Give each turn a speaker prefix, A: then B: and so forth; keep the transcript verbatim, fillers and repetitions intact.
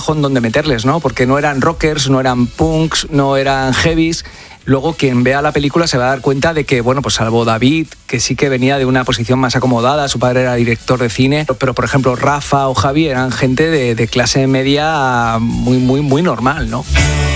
A: cajón donde meterles, ¿no? Porque no eran rockers, no eran punks, no eran heavies. Luego quien vea la película se va a dar cuenta de que, bueno, pues salvo David, que sí que venía de una posición más acomodada, su padre era director de cine, pero por ejemplo Rafa o Javi eran gente de, de clase media muy, muy, muy normal, ¿no?